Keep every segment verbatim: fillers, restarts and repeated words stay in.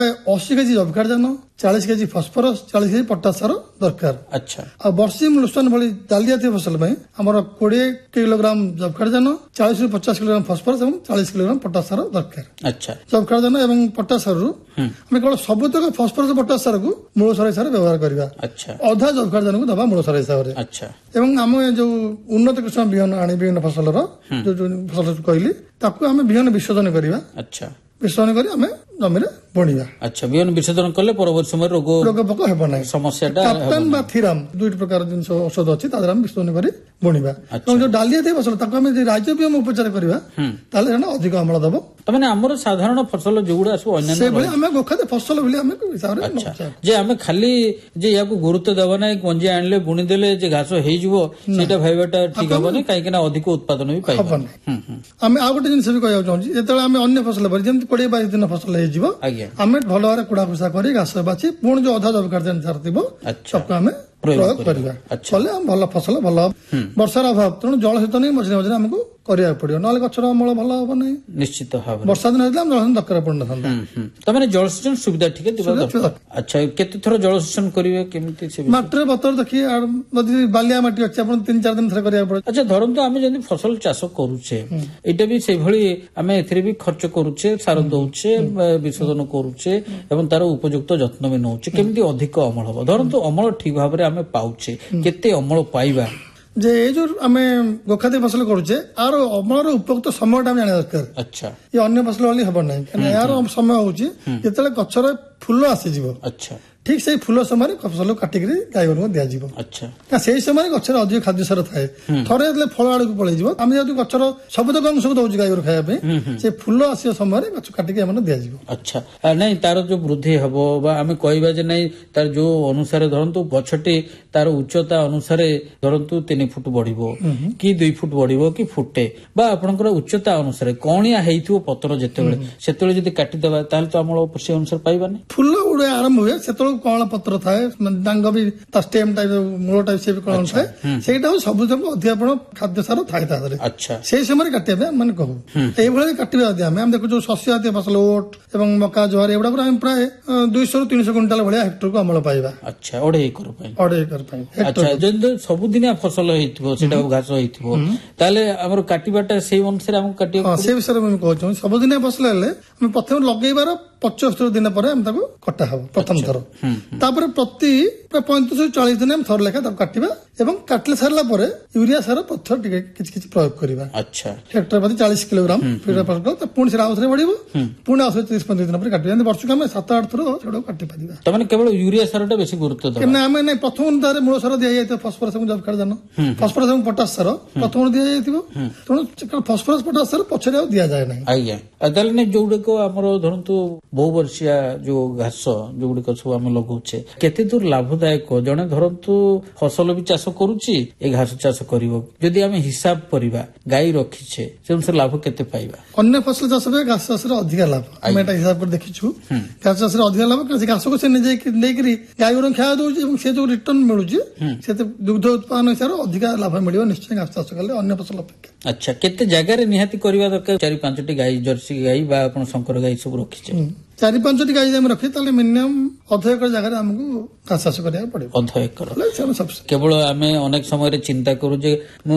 ଅଶୀ କେଜି ଅବକାରଜାନ, ଚାଳିଶ KG phosphorus, ଚାଳିଶ କେଜି ପଟାସ ସାର ଦରକାର। ଆଚ୍ଛା। ଆଉ ବର୍ଷି ଲୋସନ ଭଳି ଡାଲି ଜାତୀୟ ଫସଲ ପାଇଁ ଆମର କୋଡିଏ କିଲୋଗ୍ରାମ ଅବକାରଜାନ, ଚାଳିଶ ରୁ ପଚାଶ କିଲୋଗ୍ରାମ ଫସ୍ଫରସ୍ ଏବଂ ଚାଳିଶ କିଲୋଗ୍ରାମ ପଟାସ ସାର ଦରକାର। ଆଚ୍ଛା। ଅବକାରଜାନ ଏବଂ ପଟାସ ସାରରୁ ଆମେ କେବଳ ସବୁତକ ଫସ୍ଫରସ୍ ପଟାସ ସାରକୁ ମୂଳ ସାର ହିସାବରେ ବ୍ୟବହାର କରିବା। ଆଚ୍ଛା। ଅଧା ଅବକାରଜାନକୁ ଦବା ମୂଳ ସାର ହିସାବରେ। ଆଚ୍ଛା। ଏବଂ ଆମେ ଯୋଉ ଉନ୍ନତ କିସମ ବିହନ ଆଣି ବିଭିନ୍ନ ଫସଲର ଯୋଉ ଫସଲ କହିଲି ତାକୁ ଆମେ ବିହନ ବିଶୋଧନ କରିବା। ଆଚ୍ଛା। ବିଶୋଧନ କରି ଆମେ ଜମିରେ ବୁଣିବା। ଆଚ୍ଛା। ବିହନ ବିଶୋଧନ କଲେ ପରବର୍ତ୍ତୀ ସମୟରେ ରୋଗ ରୋଗ ପୋକ ହେବ ନାହିଁ। ସମସ୍ୟାଟା କାପ୍ତାନ ବା ଥିରାମ ଦୁଇଟି ପ୍ରକାର ଜିନିଷ ଔଷଧ ଅଛି ତା ଦ୍ୱାରା ଆମେ ବିଶୋଧନ କରି ବୁଣିବା। ଏବଂ ଯୋଉ ଡାଲି ଜାତୀୟ ଫସଲ ତାକୁ ଆମେ ଯଦି ରାଇଜୋବିୟମ ଉପଚାର କରିବା ତାହେଲେ ସେଟା ଅଧିକ ଅମଳ ଦବ। ତାମାନେ ଆମର ସାଧାରଣ ଫସଲ ଯୋଉଗୁଡା ସବୁ ଅନ୍ୟାନ୍ୟ ସେଇଭଳି ଆମେ ଗୋଖାଦ୍ୟ ଫସଲ ବୋଲି ଆମେ ହିସାବରେ ଯେ ଆମେ ଖାଲି ଯେ ୟାକୁ ଗୁରୁତ୍ୱ ଦେବା ନାହିଁ, ମଞ୍ଜି ଆଣିଲେ ବୁଣି ଦେଲେ ଯେ ଘାସ ହେଇଯିବ ସେଇଟା ଭାବିବାଟା ଠିକ ହବନି, କାହିଁକି ନା ଅଧିକ ଉତ୍ପାଦନ ବି ପାଇବ। ଆମେ ଆଉ ଗୋଟେ ଜିନିଷ ବି କହିବାକୁ ଚାହୁଁଛି, ଯେତେବେଳେ ଆମେ ଅନ୍ୟ ଫସଲ କରି ଯେମିତି କୋଡିଏ ବାଇଶ ଦିନ ଫସଲ ହେଇଯିବ ଆମେ ଭଲ ଭାବରେ କୁଡା ଖୁସା କରି ଘାସ ବାଛି ପୁଣି ଯୋଉ ଅଧା ଅବକାରଜାନ ସାର ଥିବ ତାକୁ ଆମେ ପ୍ରୟୋଗ କରିବା। କଲେ ଆମ ଭଲ ଫସଲ ଭଲ ହବ। ବର୍ଷାର ଅଭାବ ତେଣୁ ଜଳସେଚନ ମଝିରେ ମଝିରେ ଆମକୁ କରିବାକୁ ପଡିବ, ନହେଲେ ଗଛର ଅମଳ ଭଲ ହବ ନାହିଁ। ନିଶ୍ଚିତ ଭାବରେ ବର୍ଷା ଦିନ ହେଇଥିଲେ ଆମେ ଜଳସେଚନ ଦରକାର ପଡିନଥାନ୍ତା। ତାମାନେ ଜଳସେଚନ ସୁବିଧା ଟିକେ ଥିବା ଦରକାର। ଆଚ୍ଛା। କେତେ ଥର ଜଳସେଚନ କରିବେ କେମିତି? ମାଟିର ବତର ଦେଖି ଯଦି ବାଲିଆ ମାଟି ଅଛି ଆପଣ ତିନି ଚାରି ଦିନ ଥରେ କରିବାକୁ ପଡିବ। ଆଚ୍ଛା। ଧରନ୍ତୁ ଆମେ ଯଦି ଫସଲ ଚାଷ କରୁଛେ ଏଇଟା ବି ସେଇଭଳି ଆମେ ଏଥିରେ ବି ଖର୍ଚ୍ଚ କରୁଛେ, ସାର ଦଉଛେ, ବିଶୋଧନ କରୁଛେ ଏବଂ ତାର ଉପଯୁକ୍ତ ଯତ୍ନ ବି ନଉଛେ, କେମିତି ଅଧିକ ଅମଳ ହବ? ଧରନ୍ତୁ ଅମଳ ଠିକ ଭାବରେ ଆମେ ପାଉଛେ, କେତେ ଅମଳ ପାଇବା? ଯେ ଏଇ ଯୋଉ ଆମେ ଗୋଖାଦ୍ୟ ଫସଲ କରୁଛେ ଆର ଅମଳର ଉପଯୁକ୍ତ ସମୟଟା ଆମେ ଜାଣିବା ଦରକାର। ଆଚ୍ଛା। ଏ ଅନ୍ୟ ଫସଲ ଭଳି ହବ ନାହିଁ, କାରଣ ଏହାର ସମୟ ହଉଛି ଯେତେବେଳେ ଗଛର ଫୁଲ ଆସିଯିବ। ଆଚ୍ଛା। ଠିକ ସେଇ ଫୁଲ ସମୟରେ ଫସଲକୁ କାଟିକିରି ଗାଈଗୋରୁଙ୍କୁ ଦିଆଯିବ। ଆଚ୍ଛା। ସେଇ ସମୟରେ ଗଛରେ ଅଧିକ ଖାଦ୍ୟ ସାର ଥାଏ। ଥରେ ଯେତେବେଳେ ଫଳ ଆଡକୁ ପଳେଇଯିବ ଆମେ ଯଦି ଗଛର ସବୁତକ ଅଂଶକୁ ଦଉଛି ଗାଈଗୋରୁ ଖାଇବା ପାଇଁ, ସେ ଫୁଲ ଆସିବା ସମୟରେ ଗଛ କାଟିକି ଏମାନେ ଦିଆଯିବ। ଆଚ୍ଛା। ନାଇଁ ତାର ଯୋଉ ବୃଦ୍ଧି ହବ ବା ଆମେ କହିବା ଯେ ନାଇଁ ତାର ଯୋଉ ଅନୁସାରେ ଧରନ୍ତୁ ଗଛଟି ତାର ଉଚ୍ଚତା ଅନୁସାରେ ଧରନ୍ତୁ ତିନି ଫୁଟ ବଢିବ କି ଦୁଇ ଫୁଟ ବଢିବ କି ଫୁଟେ ବା ଆପଣଙ୍କର ଉଚ୍ଚତା ଅନୁସାରେ କଣିଆ ହେଇଥିବ ପତ୍ର ଯେତେବେଳେ ସେତେବେଳେ ଯଦି କାଟିଦେବା ତାହେଲେ ତ ଅମଳ ସେ ଅନୁସାରେ ପାଇବାନି। ଫୁଲ ଗୁଡେ ଆରମ୍ଭ ହୁଏ ସେତେବେଳେ କଅଁଳ ପତ୍ର ଥାଏ, ଡାଙ୍ଗ ବି ତା ଷ୍ଟେମ୍ ଟାଇପ ମୂଳ ଟାଇପ ସେ ବି କଅଁଳ ଥାଏ, ସେଇଟା ହଉଛି ସବୁଯାକ ଅଧିକ ଆପଣ ଖାଦ୍ୟ ସାର ଥାଏ ତା ଦେହରେ। ଆଚ୍ଛା। ସେଇ ସମୟରେ କାଟିବା ପାଇଁ ମାନେ କହୁ ଏଇଭଳି କାଟିବା ଯଦି ଆମେ ଆମେ ଦେଖୁଛୁ ଶସ୍ୟ ଜାତୀୟ ଫସଲ ଓଟ ଏବଂ ମକା ଜୁଆର ଏଗୁଡାକ ଆମେ ପ୍ରାୟ ଦୁଇଶହ ରୁ ତିନିଶହ କୁଇଣ୍ଟାଲ ଭଳିଆ ହେକ୍ଟରକୁ ଅମଳ ପାଇବା। ଆଚ୍ଛା। ଅଢେଇ ଏକର ପାଇଁ ଅଢେଇ ଏକର ପାଇଁ। ଆଚ୍ଛା। ଯଦି ସବୁଦିନିଆ ଫସଲ ହେଇଥିବ ସେଟା ଘାସ ହେଇଥିବ ତାହେଲେ ଆମର କାଟିବାଟା ସେଇ ଅନୁସାରେ ଆମକୁ କାଟିବାକୁ ସେ ବିଷୟରେ ମୁଁ କହୁଛି। ସବୁଦିନିଆ ଫସଲ ହେଲେ ଆମେ ପ୍ରଥମେ ଲଗେଇବାର ପଞ୍ଚସ୍ତରୀ ଦିନ ପରେ ଆମେ ତାକୁ କଟା ହବ ପ୍ରଥମ ଥର। ତାପରେ ପ୍ରତି ପଇଁତିରିଶ ରୁ ଚାଳିଶ ଦିନ ଆମେ ଥର ଲେଖା ତାକୁ କାଟିବା ଏବଂ କାଟି ସାରିଲା ପରେ ୟୁରିଆ ସାର ପଥର ଟିକେ କିଛି କିଛି ପ୍ରୟୋଗ କରିବା। ଆଚ୍ଛା। ହେକ୍ଟର ପ୍ରତି ଚାଳିଶ କିଲୋଗ୍ରାମ ପୁଣି ସେଟା ଆଉଥରେ ବଢିବ, ପୁଣି ଆଉଥରେ ତିରିଶ ପଇଁତିରିଶ ଦିନ ପରେ କାଟିବା। ବର୍ଷକୁ ଆମେ ସାତ ଆଠ ଥର ସେଟାକୁ କାଟି ପାରିବା। ତାମାନେ କେବଳ ୟୁରିଆ ସାରଟା ବେଶୀ ଗୁରୁତ୍ୱ ଦେବା। ଆମେ ନାଇଁ ପ୍ରଥମ ତାର ମୂଳ ସାର ଦିଆଯାଇଥିବ ଫସ୍ଫରସ୍ ଏବଂ ଅବକାରଜାନ, ଫସ୍ଫରସ୍ ଏବଂ ପଟାସ ସାର ପ୍ରଥମ ଦିଆଯାଇଥିବ, ତେଣୁ ଫସ୍ଫରସ୍ ପଟାସ ସାର ପଛରେ ଆଉ ଦିଆଯାଏ ନାହିଁ। ଆଜ୍ଞା। ତାହେଲେ ଯୋଉଗୁଡିକ ଆମର ଧରନ୍ତୁ ବହୁ ବର୍ଷିଆ ଯୋଉ ଘାସ ଯୋଉଗୁଡିକ ସବୁ ଆମେ ଲଗାଉଛେ କେତେ ଦୂର ଲାଭଦାୟକ? ଜଣେ ଧରନ୍ତୁ ଫସଲ ବି ଚାଷ କରୁଛି ଏ ଘାସ ଚାଷ କରିବ, ଯଦି ଆମେ ହିସାବ କରିବା ଗାଈ ରଖିଛେ ସେ ଅନୁସାରେ ଲାଭ କେତେ ପାଇବା? ଅନ୍ୟ ଫସଲ ଚାଷ ପାଇଁ ଘାସ ଚାଷରେ ଅଧିକା ଲାଭ ଆମେ ଏଟା ହିସାବ କରି ଦେଖିଛୁ। ଘାସ ଚାଷରେ ଅଧିକା ଲାଭ କାରଣ ସେ ଘାସକୁ ସେ ନେଇକରି ଗାଈ ଗୋରୁ ଖାଇବା ଦଉଛି ଏବଂ ସେ ଯୋଉ ରିଟର୍ନ ମିଳୁଛି ସେତେ ଦୁଗ୍ଧ ଉତ୍ପାଦନ ହିସାବରେ ଅଧିକା ଲାଭ ମିଳିବ ନିଶ୍ଚୟ ଘାସ ଚାଷ କଲେ ଅନ୍ୟ ଫସଲ ଅପେକ୍ଷା। ଆଚ୍ଛା। କେତେ ଜାଗାରେ ନିହାତି କରିବା ଦରକାର? ଚାରି ପାଞ୍ଚଟି ଗାଈ ଜର୍ସି ଗାଈ ବା ଆପଣ ଶଙ୍କର ଗାଈ ସବୁ ରଖିଛେ, ଚାରି ପାଞ୍ଚଟି ଗାଈ ଆମେ ରଖିଛେ ତାହେଲେ ମିନିମମ୍ ଅଧ ଏକର ଜାଗାରେ ଆମକୁ ଘାସ ଚାଷ କରିବାକୁ ପଡିବ। ଅଧ ଏକର କେବଳ ଆମେ ଅନେକ ସମୟରେ ଚିନ୍ତା କରୁ ଯେ ମୁଁ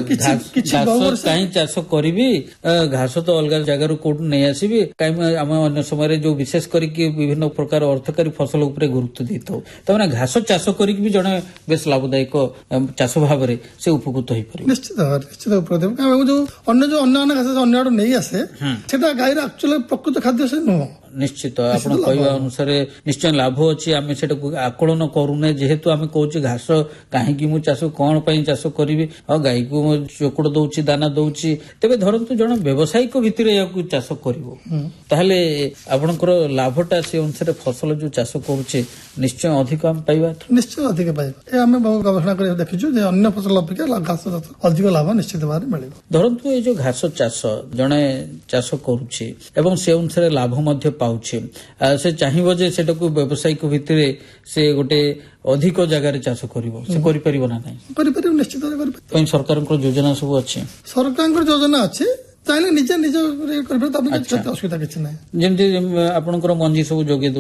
ଘାସ କାହିଁ ଚାଷ କରିବି, ଘାସ ତ ଅଲଗା ଜାଗାରୁ କୋଉଠୁ ନେଇ ଆସିବି, କାହିଁ ଆମେ ଅନ୍ୟ ସମୟରେ ଯୋଉ ବିଶେଷ କରିକି ବିଭିନ୍ନ ପ୍ରକାର ଅର୍ଥକାରୀ ଫସଲ ଉପରେ ଗୁରୁତ୍ୱ ଦେଇଥାଉ। ତାମାନେ ଘାସ ଚାଷ କରିକି ବି ଜଣେ ବେଶ ଲାଭଦାୟକ ଚାଷ ଭାବରେ ସେ ଉପକୃତ ହେଇପାରିବ। ନିଶ୍ଚିତ ଭାବରେ ନିଶ୍ଚିତ ଉପକୃତ ହେବ। ଯୋଉ ଅନ୍ୟ ଯୋଉ ଅନ୍ୟ ଅନ୍ୟ ଘାସ ଅନ୍ୟ ଆଡୁ ନେଇ ଆସେ ସେଟା ଗାଈର ଆକ୍ଚୁଆଲି ପ୍ରକୃତ ଖାଦ୍ୟ ସେ ନୁହଁ। ନିଶ୍ଚିତ ଆପଣ କହିବା ଅନୁସାରେ ନିଶ୍ଚୟ ଲାଭ ଅଛି, ଆମେ ସେଟାକୁ ଆକଳନ କରୁନେ ଯେହେତୁ ଆମେ କହୁଛେ ଘାସ କାହିଁକି ମୁଁ ଚାଷ କଣ ପାଇଁ ଚାଷ କରିବି, ଆଉ ଗାଈକୁ ଚୋକଡ଼ ଦଉଛି ଦାନା ଦଉଛି। ତେବେ ଧରନ୍ତୁ ଜଣେ ବ୍ୟବସାୟିକ ଭିତରେ ଏହାକୁ ଚାଷ କରିବ ତାହେଲେ ଆପଣଙ୍କର ଲାଭଟା ସେ ଅନୁସାରେ ଫସଲ ଯୋଉ ଚାଷ କରୁଛେ ନିଶ୍ଚୟ ଅଧିକ ଆମେ ପାଇବା। ନିଶ୍ଚୟ ଅଧିକ ପାଇବା। ଏ ଆମେ ବହୁ ଗବେଷଣା କରି ଦେଖିଛୁ ଯେ ଅନ୍ୟ ଫସଲ ଅପେକ୍ଷା ଘାସ ଚାଷ ଅଧିକ ଲାଭ ନିଶ୍ଚିତ ଭାବରେ ମିଳିବ। ଧରନ୍ତୁ ଏଇ ଯୋଉ ଘାସ ଚାଷ ଜଣେ ଚାଷ କରୁଛି ଏବଂ ସେ ଅନୁସାରେ ଲାଭ ମଧ୍ୟ ପାଉଛି, ସେ ଚାହିଁବ ଯେ ସେଟାକୁ ବ୍ୟବସାୟିକ ଭିତରେ ସେ ଗୋଟେ ଅଧିକ ଜାଗାରେ ଚାଷ କରିବ, ସେ କରିପାରିବ ନା ନାହିଁ? କରିପାରିବ, ନିଶ୍ଚିତ କରିପାରିବ। ସରକାରଙ୍କର ଯୋଜନା ସବୁ ଅଛି? ସରକାରଙ୍କର ଯୋଜନା ଅଛି ଚାହିଁଲେ ନିଜେ ନିଜ କରିବେ, ତା ପାଇଁ କିଛି ଅସୁବିଧା କିଛି ନାହିଁ। ଯେମିତି ଆପଣଙ୍କର ମଞ୍ଜି ସବୁ ଯୋଗେଇ